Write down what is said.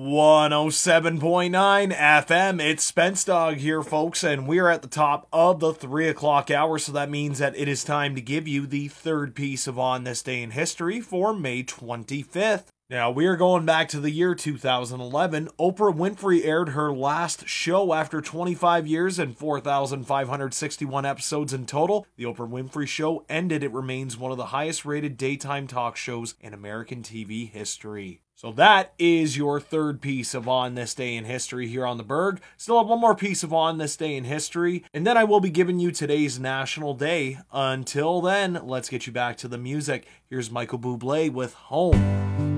107.9 FM, it's Spence Dog here, folks, and we're at the top of the 3 o'clock hour, so that means that it is time to give you the third piece of On This Day in History for May 25th. Now, we are going back to the year 2011. Oprah Winfrey aired her last show after 25 years and 4,561 episodes in total. The Oprah Winfrey Show ended. It remains one of the highest rated daytime talk shows in American TV history. So that is your third piece of On This Day in History here on the Berg. Still have one more piece of On This Day in History, and then I will be giving you today's National Day. Until then, let's get you back to the music. Here's Michael Bublé with Home.